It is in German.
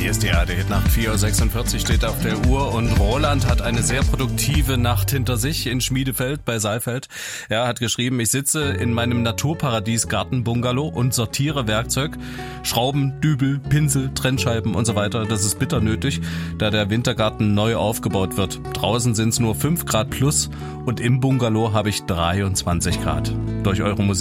Hier ist die ARD-Nacht, 4.46 Uhr steht auf der Uhr und Roland hat eine sehr produktive Nacht hinter sich in Schmiedefeld bei Saalfeld. Er hat geschrieben, ich sitze in meinem Naturparadies Gartenbungalow und sortiere Werkzeug, Schrauben, Dübel, Pinsel, Trennscheiben und so weiter. Das ist bitter nötig, da der Wintergarten neu aufgebaut wird. Draußen sind es nur 5 Grad plus und im Bungalow habe ich 23 Grad. Durch eure Musik